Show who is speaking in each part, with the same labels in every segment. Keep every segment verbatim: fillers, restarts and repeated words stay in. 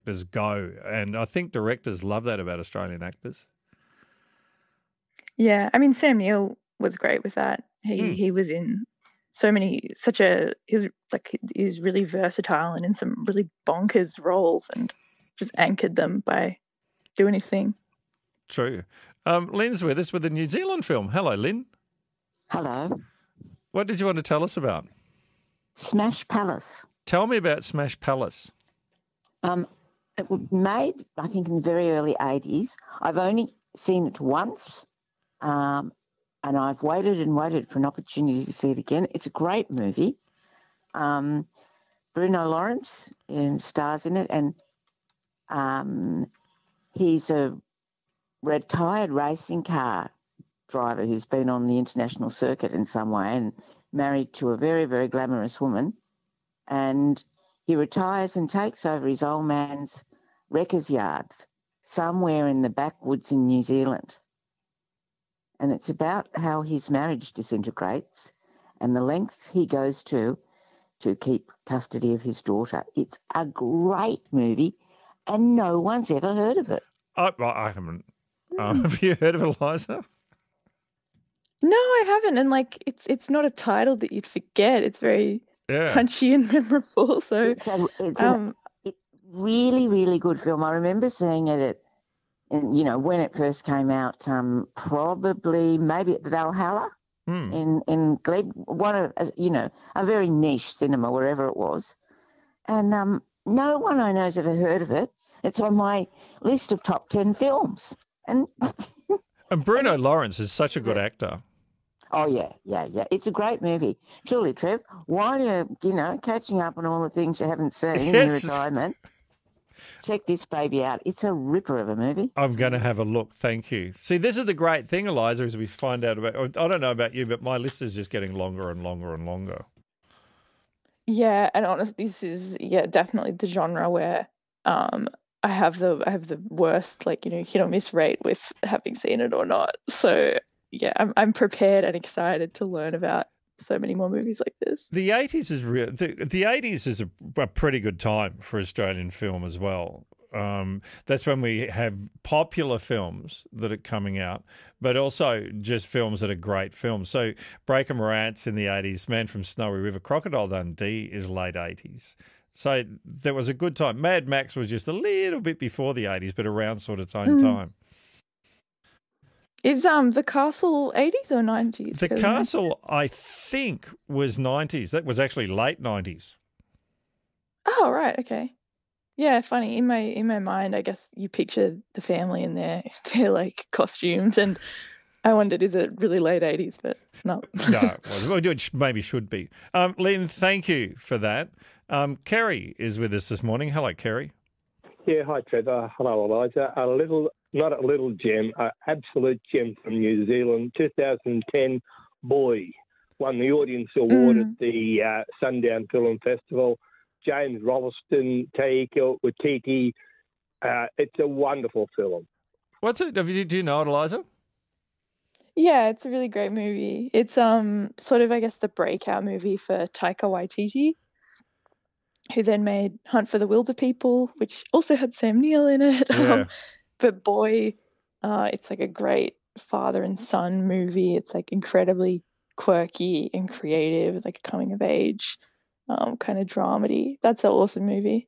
Speaker 1: actors go. And I think directors love that about Australian actors.
Speaker 2: Yeah, I mean, Sam Neill was great with that. He
Speaker 1: Mm.
Speaker 2: he was in so many, such a, he was like, he's really versatile and in some really bonkers roles and just anchored them by doing his thing.
Speaker 1: True. Um, Lynn's with us with a New Zealand film. Hello, Lynn.
Speaker 3: Hello.
Speaker 1: What did you want to tell us about?
Speaker 3: Smash Palace.
Speaker 1: Tell me about Smash Palace.
Speaker 3: Um, it was made, I think, in the very early eighties. I've only seen it once, um, and I've waited and waited for an opportunity to see it again. It's a great movie. Um, Bruno Lawrence um, stars in it, and um, he's a retired racing car driver who's been on the international circuit in some way and married to a very, very glamorous woman. And he retires and takes over his old man's wreckers yards somewhere in the backwoods in New Zealand. And it's about how his marriage disintegrates and the lengths he goes to to keep custody of his daughter. It's a great movie and no one's ever heard of it.
Speaker 1: I, I haven't. Um, have you heard of Eliza?
Speaker 2: No, I haven't. And like, it's it's not a title that you'd forget. It's very
Speaker 1: Yeah.
Speaker 2: punchy and memorable. So
Speaker 3: It's a, it's
Speaker 2: um,
Speaker 3: a it's really, really good film. I remember seeing it at, and you know, when it first came out, um, probably maybe at the Valhalla
Speaker 1: Hmm.
Speaker 3: in in Glebe, one of as- you know a very niche cinema wherever it was, and um, no one I know has ever heard of it. It's on my list of top ten films, and
Speaker 1: And Bruno Lawrence is such a good actor.
Speaker 3: oh yeah, yeah, yeah, it's a great movie. Truly, Trev, while you're you know catching up on all the things you haven't seen in your
Speaker 1: Yes.
Speaker 3: retirement, check this baby out. It's a ripper of a movie.
Speaker 1: I'm going to have a look. Thank you. See, this is the great thing, Eliza, as we find out about. I don't know about you, but my list is just getting longer and longer and longer.
Speaker 2: yeah, and honestly, this is yeah definitely the genre where um I have the I have the worst like you know hit or miss rate with having seen it or not. So yeah, I'm I'm prepared and excited to learn about so many more movies like this.
Speaker 1: The eighties is real. The, the eighties is a, a pretty good time for Australian film as well. Um, that's when we have popular films that are coming out, but also just films that are great films. So Breaker Morant's in the eighties, Man from Snowy River, Crocodile Dundee is late eighties. So there was a good time. Mad Max was just a little bit before the eighties, but around sort of same
Speaker 2: Mm.
Speaker 1: time.
Speaker 2: Is um the Castle eighties or nineties?
Speaker 1: The Castle, I think, was nineties. That was actually late nineties.
Speaker 2: Oh right, okay. Yeah, funny. In my in my mind, I guess you picture the family in their their like costumes, and I wondered, is it really late eighties? But no.
Speaker 1: No, well, it maybe should be. Um, Lynn, thank you for that. Um, Kerry is with us this morning. Hello, Kerry.
Speaker 4: Yeah, hi Trevor. Hello Eliza. A little, not a little gem, an absolute gem from New Zealand. two thousand ten, Boy won the Audience Award
Speaker 2: Mm.
Speaker 4: at the uh, Sundown Film Festival. James Rolleston, Taika Waititi. Uh, it's a wonderful film.
Speaker 1: What's it? Have you, do you know it, Eliza?
Speaker 2: Yeah, it's a really great movie. It's um sort of I guess the breakout movie for Taika Waititi, who then made Hunt for the Wilder People, which also had Sam Neill in it.
Speaker 1: Yeah.
Speaker 2: Um, but boy, uh, it's like a great father and son movie. It's like incredibly quirky and creative, like a coming of age um, kind of dramedy. That's an awesome movie.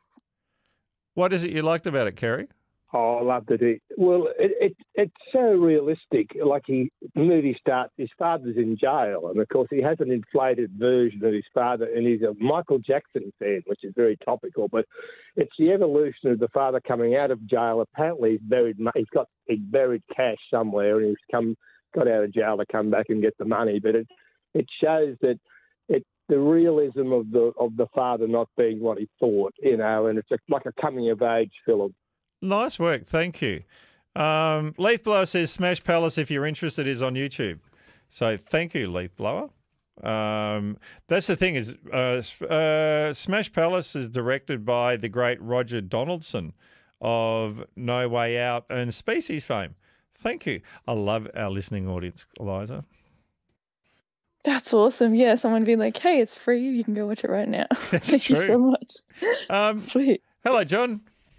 Speaker 1: What is it you liked about it, Kerry?
Speaker 4: Oh, I loved it. Well, it, it it's so realistic. Like he, the movie starts, his father's in jail, and of course he has an inflated version of his father, and he's a Michael Jackson fan, which is very topical. But it's the evolution of the father coming out of jail. Apparently, he's buried. He's got he's buried cash somewhere, and he's come got out of jail to come back and get the money. But it it shows that it the realism of the of the father not being what he thought, you know, and it's a, like a coming of age film.
Speaker 1: Nice work. Thank you. Um, Leaf Blower says Smash Palace, if you're interested, is on YouTube. So thank you, Leaf Blower. Um, that's the thing is uh, uh, Smash Palace is directed by the great Roger Donaldson of No Way Out and Species fame. Thank you. I love our listening audience, Eliza.
Speaker 2: That's awesome. Yeah, someone being like, hey, it's free. You can go watch it right now.
Speaker 1: That's
Speaker 2: Thank
Speaker 1: true.
Speaker 2: you so much.
Speaker 1: Um,
Speaker 2: Sweet.
Speaker 1: hello, John.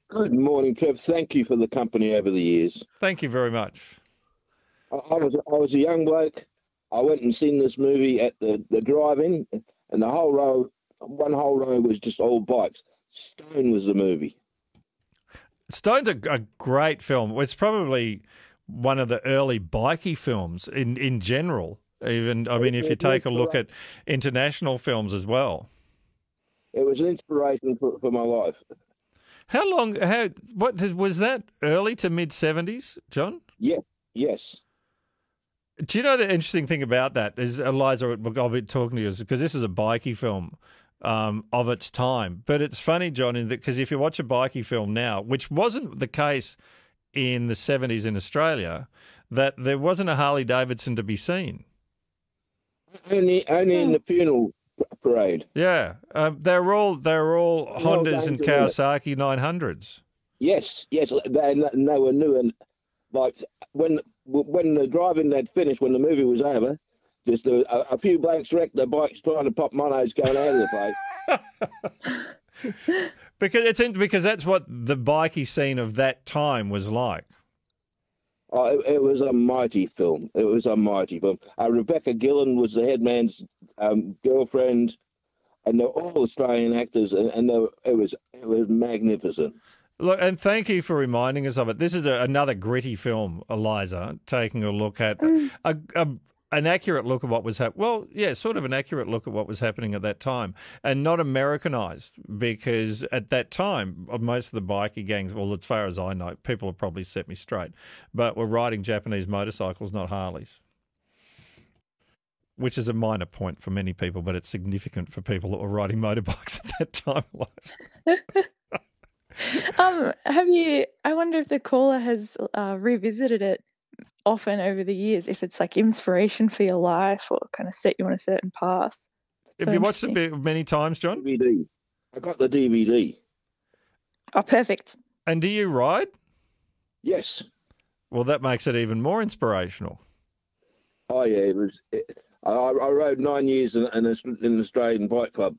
Speaker 5: Good morning, Trev. Thank you for the company over the years.
Speaker 1: Thank you very much.
Speaker 5: I, I was I was a young bloke. I went and seen this movie at the, the drive-in, and the whole row, one whole row was just all bikes. Stone was the movie.
Speaker 1: Stone's a, a great film. It's probably one of the early bikey films in, in general. Even, I mean, if you take a look at international films as well.
Speaker 5: It was an inspiration for, for my life.
Speaker 1: How long, how, what, was that early to mid seventies, John?
Speaker 5: Yeah, yes.
Speaker 1: Do you know the interesting thing about that is, Eliza, I'll be talking to you, because this is a bikey film um, of its time. But it's funny, John, in that because if you watch a bikey film now, which wasn't the case in the seventies in Australia, that there wasn't a Harley Davidson to be seen.
Speaker 5: Only, only in the funeral parade.
Speaker 1: Yeah, um, they were all they were all
Speaker 5: Well,
Speaker 1: Hondas and Kawasaki nine hundreds.
Speaker 5: Yes, yes, they, and they were new. And like when when the driving had finished, when the movie was over, just a, a few blokes wrecked their bikes trying to pop monos going out of the place.
Speaker 1: Because it's in, because that's what the bikey scene of that time was like.
Speaker 5: Oh, it, it was a mighty film. It was a mighty film. Uh, Rebecca Gillen was the headman's um, girlfriend, and they're all Australian actors, and, and they were, it was it was magnificent.
Speaker 1: Look, and thank you for reminding us of it. This is a, another gritty film, Eliza, taking a look at
Speaker 2: Mm.
Speaker 1: a, a, an accurate look at what was happening. Well, yeah, sort of an accurate look at what was happening at that time, and not Americanized, because at that time, most of the bikie gangs, well, as far as I know, people have probably set me straight, but were riding Japanese motorcycles, not Harleys. Which is a minor point for many people, but it's significant for people that were riding motorbikes at that time, Eliza.
Speaker 2: Um, have you? I wonder if the caller has uh, revisited it often over the years. If it's like inspiration for your life or kind of set you on a certain path.
Speaker 1: Have
Speaker 2: So
Speaker 1: you watched it
Speaker 2: interesting.
Speaker 1: be- many times, John?
Speaker 5: D V D. I got the D V D.
Speaker 2: Oh, perfect.
Speaker 1: And do you ride?
Speaker 5: Yes.
Speaker 1: Well, that makes it even more inspirational.
Speaker 5: Oh yeah, it was. It, I, I rode nine years in, in, in an Australian bike club,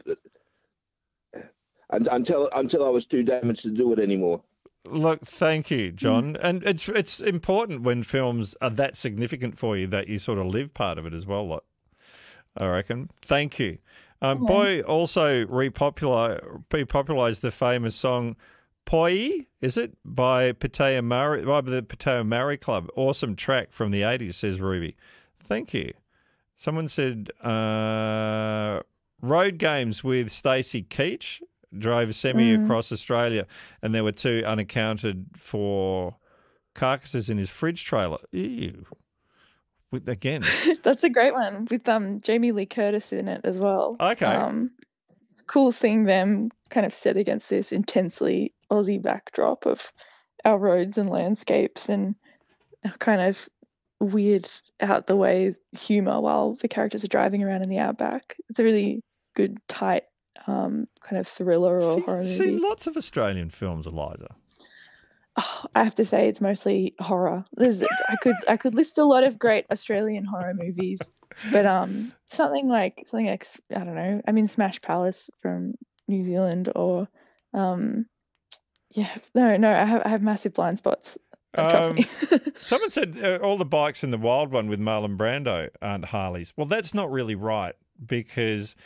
Speaker 5: and, until until I was too damaged to do it anymore.
Speaker 1: Look, thank you,
Speaker 2: Mm.
Speaker 1: John. And it's it's important when films are that significant for you that you sort of live part of it as well, like, I reckon. Thank you. Um,
Speaker 2: Yeah.
Speaker 1: Boy also repopular, repopularized the famous song Poi, is it? By Pateo Mari, by the Pateo Mari Club. Awesome track from the eighties, says Ruby. Thank you. Someone said uh, road games with Stacey Keach. Drove semi
Speaker 2: Mm.
Speaker 1: across Australia, and there were two unaccounted for carcasses in his fridge trailer. Ew. With, again.
Speaker 2: That's a great one with um Jamie Lee Curtis in it as well.
Speaker 1: Okay.
Speaker 2: Um, it's cool seeing them kind of set against this intensely Aussie backdrop of our roads and landscapes and our kind of weird out the way humor while the characters are driving around in the outback. It's a really good, tight um kind of thriller or
Speaker 1: See,
Speaker 2: horror movie.
Speaker 1: seen lots of Australian films, Eliza.
Speaker 2: Oh, I have to say it's mostly horror. There's I could I could list a lot of great Australian horror movies, but um something like something like I don't know. I mean Smash Palace from New Zealand or um yeah no no I have I have massive blind spots. Uh, Trust
Speaker 1: Um,
Speaker 2: me.
Speaker 1: Someone said uh, all the bikes in the Wild One with Marlon Brando aren't Harleys. Well, that's not really right because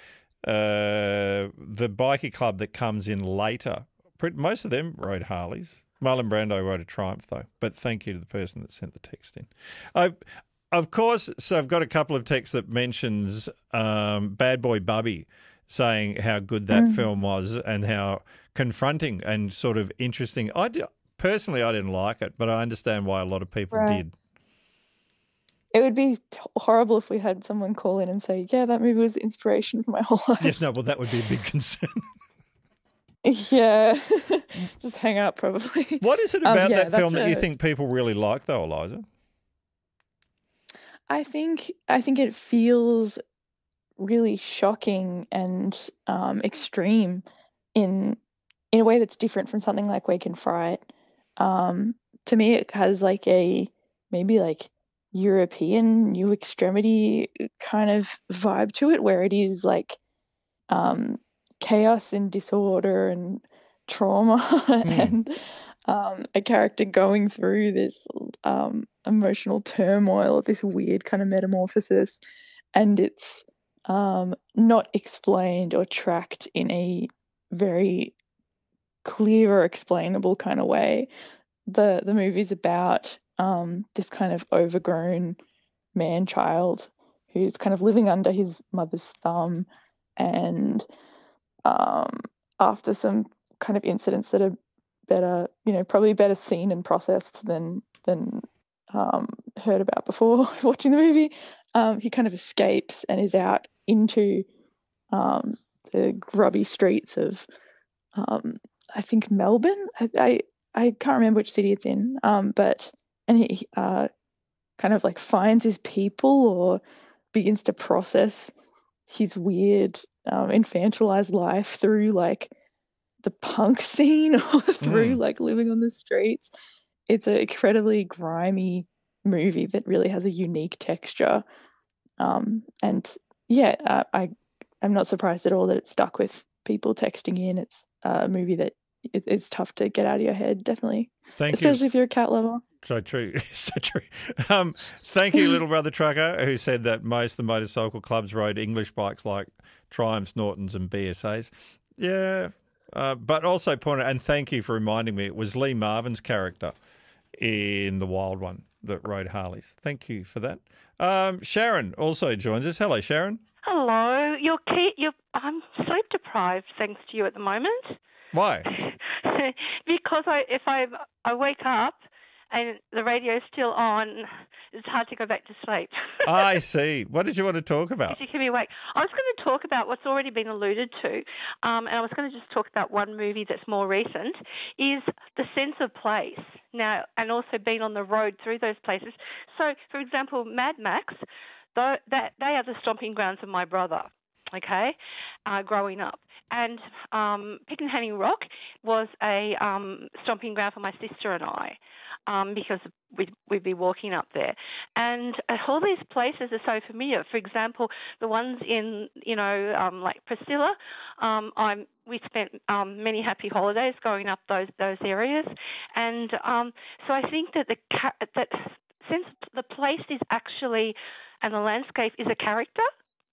Speaker 1: uh, the bikie club that comes in later, pretty, most of them rode Harleys. Marlon Brando rode a Triumph, though. But thank you to the person that sent the text in. I, of course, so I've got a couple of texts that mentions um, Bad Boy Bubby saying how good that
Speaker 2: Mm.
Speaker 1: film was and how confronting and sort of interesting. I d- personally, I didn't like it, but I understand why a lot of people
Speaker 2: Right.
Speaker 1: did.
Speaker 2: It would be t- horrible if we had someone call in and say, "Yeah, that movie was the inspiration for my whole life."
Speaker 1: Yes, no, well, that would be a big concern.
Speaker 2: Yeah, just hang up probably.
Speaker 1: What is it
Speaker 2: Um,
Speaker 1: about
Speaker 2: yeah,
Speaker 1: that film
Speaker 2: that's
Speaker 1: that you
Speaker 2: a-
Speaker 1: think people really like, though, Eliza?
Speaker 2: I think I think it feels really shocking and um, extreme in in a way that's different from something like Wake and Fright. Um, to me, it has like a maybe like European New Extremity kind of vibe to it, where it is like um, chaos and disorder and trauma and um, a character going through this um, emotional turmoil, this weird kind of metamorphosis, and it's um, not explained or tracked in a very clear or explainable kind of way. The the movie's about um, this kind of overgrown man child who's kind of living under his mother's thumb, and um, after some kind of incidents that are better, you know, probably better seen and processed than than um, heard about before watching the movie, um, he kind of escapes and is out into um, the grubby streets of, um, I think Melbourne. I, I I can't remember which city it's in, um, but and he uh, kind of like finds his people or begins to process his weird um, infantilized life through like the punk scene or through
Speaker 1: Mm.
Speaker 2: like living on the streets. It's an incredibly grimy movie that really has a unique texture. Um, and yeah, uh, I I'm not surprised at all that it stuck with people texting in. It's a movie that it, it's tough to get out of your head, definitely,
Speaker 1: Thank
Speaker 2: especially
Speaker 1: you.
Speaker 2: if you're a cat lover.
Speaker 1: So true. So true. Um, thank you, Little Brother Trucker, who said that most of the motorcycle clubs rode English bikes like Triumphs, Nortons and B S As. Yeah. Uh, but also pointed, and thank you for reminding me, it was Lee Marvin's character in The Wild One that rode Harleys. Thank you for that. Um, Sharon also joins us. Hello, Sharon.
Speaker 6: Hello. You're key, you're, I'm sleep deprived thanks to you at the moment.
Speaker 1: Why?
Speaker 6: Because I, if I, I wake up and the radio's still on, it's hard to go back to sleep.
Speaker 1: I see. What did you want to talk about?
Speaker 6: Because you keep me awake. I was going to talk about what's already been alluded to, um, and I was going to just talk about one movie that's more recent, is the sense of place now, and also being on the road through those places. So, for example, Mad Max, though, that they are the stomping grounds of my brother. Okay, uh, growing up. And um, Pickenhany Rock was a um, stomping ground for my sister and I, um, because we'd, we'd be walking up there. And uh, all these places are so familiar. For example, the ones in, you know, um, like Priscilla, um, I'm, we spent um, many happy holidays going up those those areas. And um, so I think that the that since the place is actually, and the landscape is a character.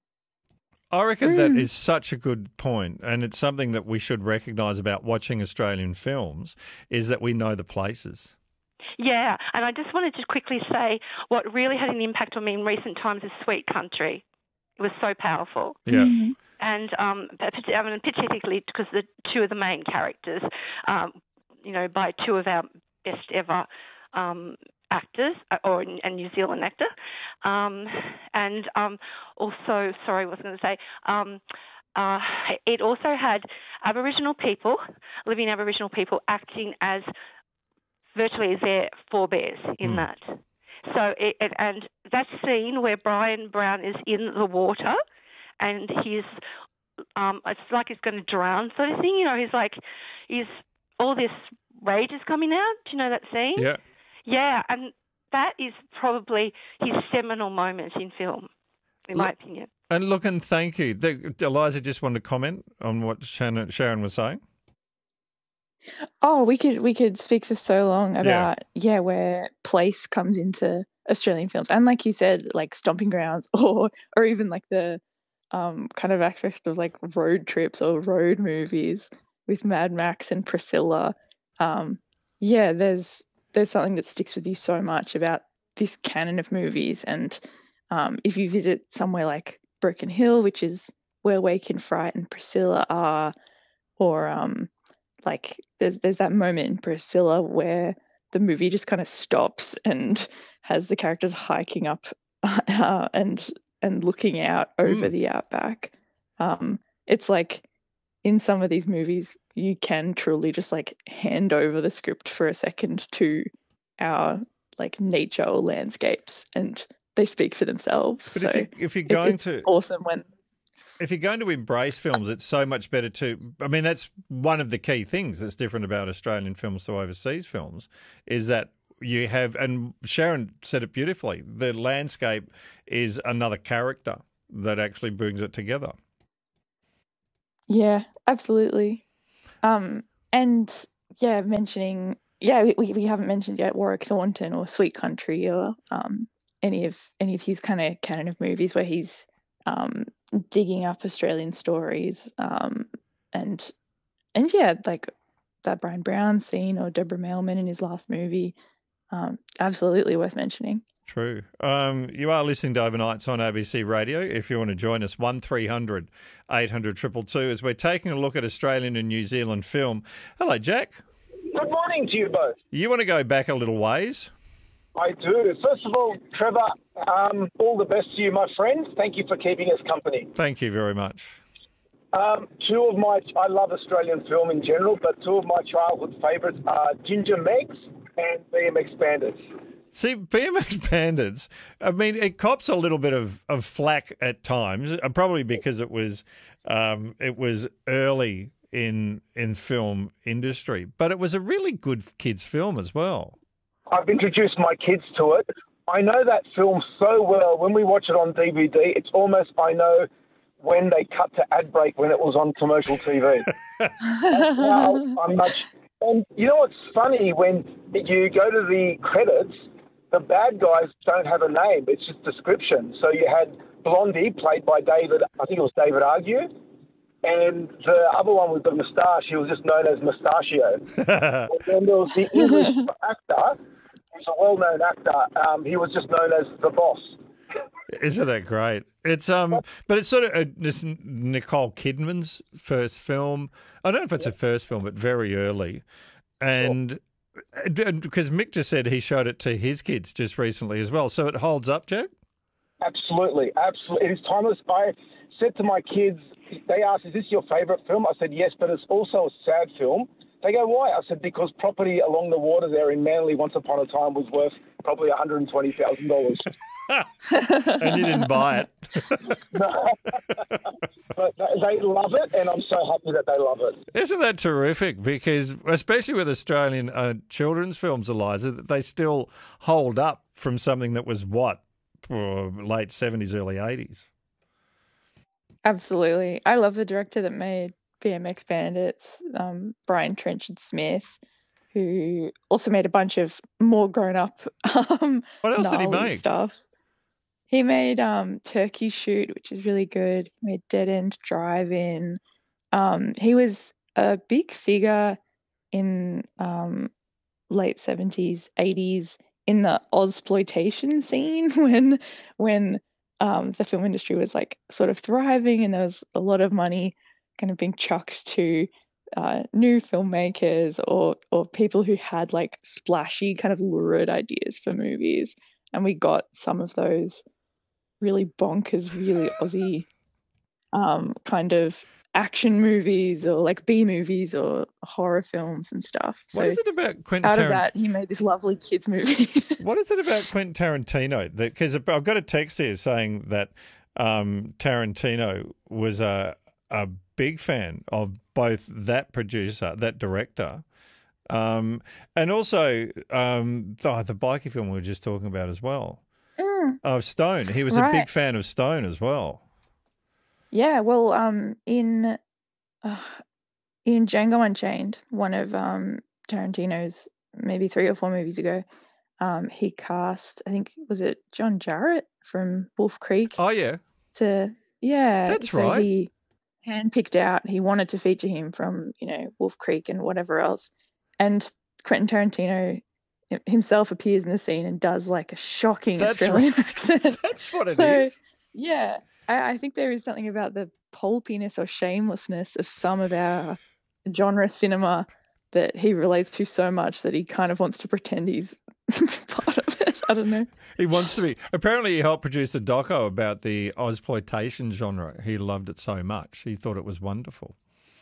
Speaker 1: I reckon that
Speaker 2: Mm.
Speaker 1: is such a good point, and it's something that we should recognise about watching Australian films, is that we know the places.
Speaker 6: Yeah, and I just wanted to quickly say what really had an impact on me in recent times is Sweet Country. It was so powerful.
Speaker 1: Yeah.
Speaker 2: Mhm.
Speaker 6: And um, I mean, particularly because the two of the main characters, um, you know, by two of our best ever um, actors, or a New Zealand actor, um, and um, also, sorry, I was going to say, um, uh, it also had Aboriginal people, living Aboriginal people, acting as virtually as their forebears in
Speaker 1: Mm.
Speaker 6: that. So, it, it, and that scene where Brian Brown is in the water, and he's, um, it's like he's going to drown, sort of thing. You know, he's like, he's all this rage is coming out. Do you know that scene?
Speaker 1: Yeah.
Speaker 6: Yeah, and that is probably his seminal moment in film, in my
Speaker 1: Look-
Speaker 6: opinion.
Speaker 1: And look, and thank you. The, Eliza just wanted to comment on what Shannon, Sharon was saying.
Speaker 2: Oh, we could we could speak for so long
Speaker 1: Yeah.
Speaker 2: about yeah where place comes into Australian films, and like you said, like stomping grounds, or or even like the um kind of aspect of like road trips or road movies with Mad Max and Priscilla. Um, yeah, there's there's something that sticks with you so much about this canon of movies, and um, if you visit somewhere like Broken Hill, which is where Wake in Fright and Priscilla are, or um. like there's there's that moment in Priscilla where the movie just kind of stops and has the characters hiking up uh, and and looking out over
Speaker 1: Mm.
Speaker 2: the outback. Um, it's like in some of these movies you can truly just like hand over the script for a second to our like nature or landscapes, and they speak for themselves.
Speaker 1: But
Speaker 2: so
Speaker 1: if, you, if you're
Speaker 2: it's,
Speaker 1: going
Speaker 2: it's
Speaker 1: to
Speaker 2: awesome when
Speaker 1: if you're going to embrace films, it's so much better to. I mean, that's one of the key things that's different about Australian films to overseas films, is that you have, and Sharon said it beautifully, the landscape is another character that actually brings it together.
Speaker 2: Yeah, absolutely. Um, and yeah, mentioning yeah, we we haven't mentioned yet Warwick Thornton or Sweet Country or um any of any of his kind of canon of movies where he's um digging up Australian stories um and and yeah, like that Brian Brown scene or Deborah Mailman in his last movie, um absolutely worth mentioning.
Speaker 1: True. Um, you are listening to Overnights on A B C Radio. If you want to join us, one three hundred eight hundred two two two, as we're taking a look at Australian and New Zealand film. Hello, Jack.
Speaker 7: Good morning to you both.
Speaker 1: You want to go back a little ways?
Speaker 7: I do. First of all, Trevor, um, all the best to you, my friend. Thank you for keeping us company.
Speaker 1: Thank you very much.
Speaker 7: Um, two of my, I love Australian film in general, but two of my childhood favourites are Ginger Megs and B M X Bandits.
Speaker 1: See, B M X Bandits, I mean, it cops a little bit of, of flack at times, uh, probably because it was um, it was early in in film industry, but it was a really good kids' film as well.
Speaker 7: I've introduced my kids to it. I know that film so well. When we watch it on D V D, it's almost I know when they cut to ad break when it was on commercial T V. That's how I'm much. And you know what's funny? When you go to the credits, the bad guys don't have a name. It's just description. So you had Blondie, played by David, I think it was David Argue, and the other one with the moustache, he was just known as Mustachio. And then there was the English actor, who's a well-known actor. Um, he was just known as the boss.
Speaker 1: Isn't that great? It's um, but it's sort of uh, this Nicole Kidman's first film. I don't know if it's her first film, but very early, and. Because Mick just said he showed it to his kids just recently as well. So it holds up, Jack?
Speaker 7: Absolutely. Absolutely. It is timeless. I said to my kids, they asked, is this your favourite film? I said, yes, but it's also a sad film. They go, why? I said, because property along the water there in Manly once upon a time was worth probably one hundred twenty thousand dollars.
Speaker 1: And you didn't buy it.
Speaker 7: No. But they love it, and I'm so happy that they love it.
Speaker 1: Isn't that terrific? Because, especially with Australian uh, children's films, Eliza, that they still hold up from something that was, what, late seventies, early eighties?
Speaker 2: Absolutely. I love the director that made B M X Bandits, um, Brian Trenchard Smith, who also made a bunch of more grown-up um,
Speaker 1: what else did he make?
Speaker 2: Stuff. He made um, Turkey Shoot, which is really good. He made Dead End Drive-In. Um, he was a big figure in um, late seventies, eighties in the Ozploitation scene when when um, the film industry was like sort of thriving and there was a lot of money kind of being chucked to uh, new filmmakers or or people who had like splashy kind of lurid ideas for movies. And we got some of those really bonkers, really Aussie um, kind of action movies or like B movies or horror films and stuff. So
Speaker 1: what is it about Quentin
Speaker 2: out
Speaker 1: Tarant-
Speaker 2: of that, he made this lovely kids movie. What
Speaker 1: is it about Quentin Tarantino? Because I've got a text here saying that um, Tarantino was a, a big fan of both that producer, that director, um, and also um, the, the bikie film we were just talking about as well.
Speaker 2: Mm.
Speaker 1: Of Stone. He was
Speaker 2: right.
Speaker 1: a big fan of Stone as well.
Speaker 2: Yeah, well, um, in uh, in Django Unchained, one of um, Tarantino's maybe three or four movies ago, um, he cast, I think, was it John Jarratt from Wolf Creek?
Speaker 1: Oh, yeah.
Speaker 2: To, yeah.
Speaker 1: That's
Speaker 2: so
Speaker 1: right.
Speaker 2: He handpicked out, he wanted to feature him from, you know, Wolf Creek and whatever else. And Quentin Tarantino himself appears in the scene and does like a shocking
Speaker 1: That's
Speaker 2: Australian
Speaker 1: right.
Speaker 2: accent.
Speaker 1: That's what it
Speaker 2: so,
Speaker 1: is.
Speaker 2: Yeah, I, I think there is something about the pulpiness or shamelessness of some of our genre cinema that he relates to so much that he kind of wants to pretend he's part of it. I don't know.
Speaker 1: He wants to be. Apparently, he helped produce a doco about the Ozploitation genre. He loved it so much. He thought it was wonderful.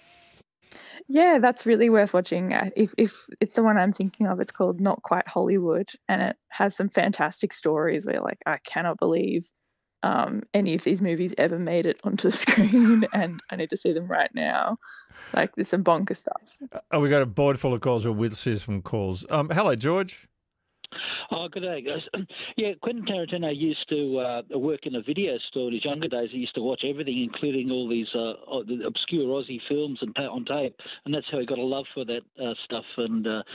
Speaker 2: Yeah, that's really worth watching. If if it's the one I'm thinking of, it's called Not Quite Hollywood, and it has some fantastic stories where, like, I cannot believe um, any of these movies ever made it onto the screen, and I need to see them right now. Like, there's some bonker stuff.
Speaker 1: Oh, we got a board full of calls. We'll see some calls. Um, hello, George.
Speaker 8: Oh, good day, guys. Yeah, Quentin Tarantino used to uh, work in a video store in his younger days. He used to watch everything, including all these uh, obscure Aussie films and on tape, and that's how he got a love for that uh, stuff. And uh,